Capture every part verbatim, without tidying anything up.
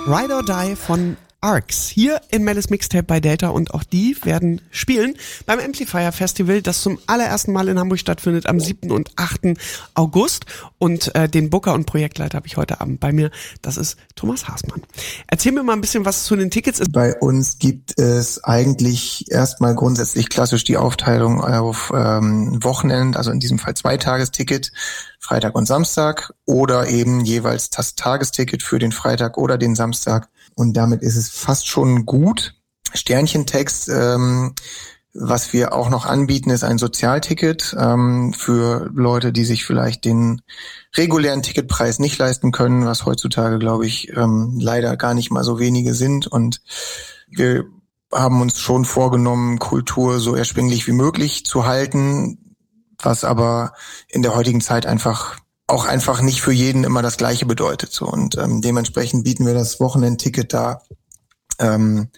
Ride or Die von Arcs. Hier in Mellis Mixtape bei Delta und auch die werden spielen beim Amplifier Festival, das zum allerersten Mal in Hamburg stattfindet am siebten und achten August. Und äh, den Booker und Projektleiter habe ich heute Abend bei mir. Das ist Thomas Haßmann. Erzähl mir mal ein bisschen, was zu den Tickets ist. Bei uns gibt es eigentlich erstmal grundsätzlich klassisch die Aufteilung auf ähm, Wochenend, also in diesem Fall Zweitagesticket, Freitag und Samstag, oder eben jeweils das Tagesticket für den Freitag oder den Samstag. Und damit ist es fast schon gut. Sternchentext, ähm, was wir auch noch anbieten, ist ein Sozialticket ähm, für Leute, die sich vielleicht den regulären Ticketpreis nicht leisten können, was heutzutage, glaube ich, ähm, leider gar nicht mal so wenige sind. Und wir haben uns schon vorgenommen, Kultur so erschwinglich wie möglich zu halten, was aber in der heutigen Zeit einfach auch einfach nicht für jeden immer das Gleiche bedeutet. So. Und ähm, dementsprechend bieten wir das Wochenendticket da ähm,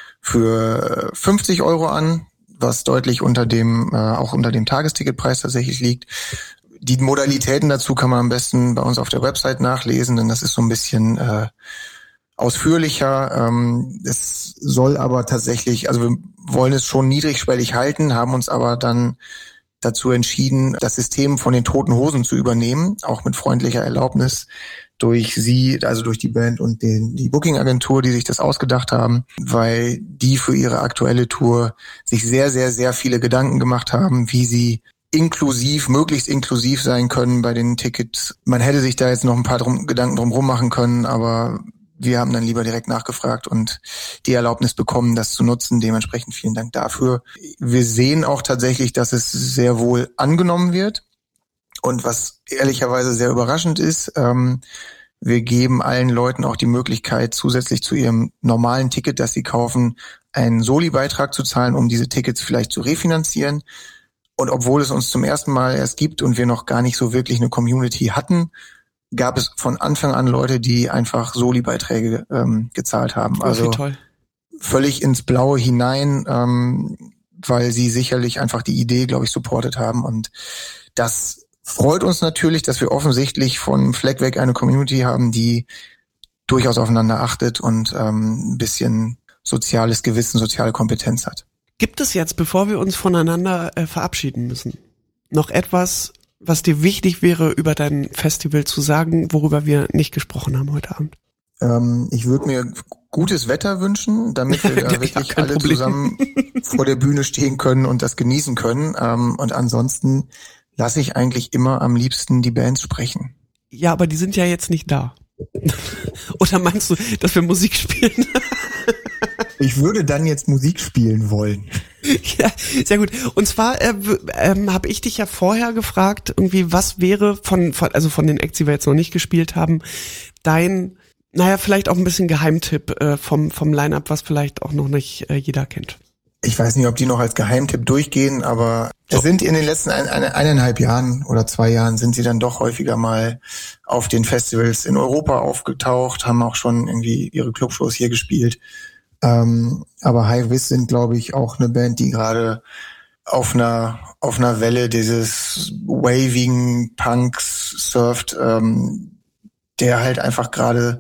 für fünfzig Euro an, was deutlich unter dem, äh, auch unter dem Tagesticketpreis tatsächlich liegt. Die Modalitäten dazu kann man am besten bei uns auf der Website nachlesen, denn das ist so ein bisschen äh, ausführlicher. Ähm, es soll aber tatsächlich, also wir wollen es schon niedrigschwellig halten, haben uns aber dann dazu entschieden, das System von den Toten Hosen zu übernehmen, auch mit freundlicher Erlaubnis durch sie, also durch die Band und den, die Booking-Agentur, die sich das ausgedacht haben, weil die für ihre aktuelle Tour sich sehr, sehr, sehr viele Gedanken gemacht haben, wie sie inklusiv, möglichst inklusiv sein können bei den Tickets. Man hätte sich da jetzt noch ein paar drum, Gedanken drumherum machen können, aber wir haben dann lieber direkt nachgefragt und die Erlaubnis bekommen, das zu nutzen. Dementsprechend vielen Dank dafür. Wir sehen auch tatsächlich, dass es sehr wohl angenommen wird. Und was ehrlicherweise sehr überraschend ist, ähm, wir geben allen Leuten auch die Möglichkeit, zusätzlich zu ihrem normalen Ticket, das sie kaufen, einen Soli-Beitrag zu zahlen, um diese Tickets vielleicht zu refinanzieren. Und obwohl es uns zum ersten Mal erst gibt und wir noch gar nicht so wirklich eine Community hatten, gab es von Anfang an Leute, die einfach Soli-Beiträge ähm, gezahlt haben. Also toll. Völlig ins Blaue hinein, ähm, weil sie sicherlich einfach die Idee, glaube ich, supportet haben. Und das freut uns natürlich, dass wir offensichtlich von Fleck weg eine Community haben, die durchaus aufeinander achtet und ähm, ein bisschen soziales Gewissen, soziale Kompetenz hat. Gibt es jetzt, bevor wir uns voneinander äh, verabschieden müssen, noch etwas, was dir wichtig wäre, über dein Festival zu sagen, worüber wir nicht gesprochen haben heute Abend? Ähm, ich würde mir gutes Wetter wünschen, damit wir da ja, wirklich ja, alle Problem. zusammen vor der Bühne stehen können und das genießen können. Ähm, und ansonsten lasse ich eigentlich immer am liebsten die Bands sprechen. Ja, aber die sind ja jetzt nicht da. Oder meinst du, dass wir Musik spielen? Ich würde dann jetzt Musik spielen wollen. Ja, sehr gut. Und zwar äh, ähm, habe ich dich ja vorher gefragt, irgendwie, was wäre von, von also von den Acts, die wir jetzt noch nicht gespielt haben, dein, naja, vielleicht auch ein bisschen Geheimtipp äh, vom vom Line-Up, was vielleicht auch noch nicht äh, jeder kennt. Ich weiß nicht, ob die noch als Geheimtipp durchgehen, aber so. Es sind in den letzten ein, eine, eineinhalb Jahren oder zwei Jahren sind sie dann doch häufiger mal auf den Festivals in Europa aufgetaucht, haben auch schon irgendwie ihre Clubshows hier gespielt. Ähm, aber High Vis sind, glaube ich, auch eine Band, die gerade auf einer auf einer Welle dieses wavigen Punks surft, ähm, der halt einfach gerade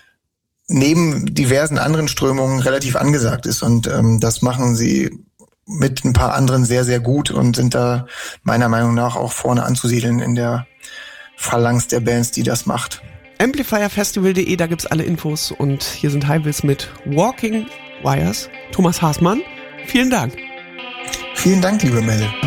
neben diversen anderen Strömungen relativ angesagt ist. Und ähm, das machen sie mit ein paar anderen sehr, sehr gut und sind da meiner Meinung nach auch vorne anzusiedeln in der Phalanx der Bands, die das macht. amplifier festival punkt de, da gibt's alle Infos und hier sind High Vis mit Walking Wires. Thomas Haßmann, vielen Dank. Vielen Dank, liebe Melle.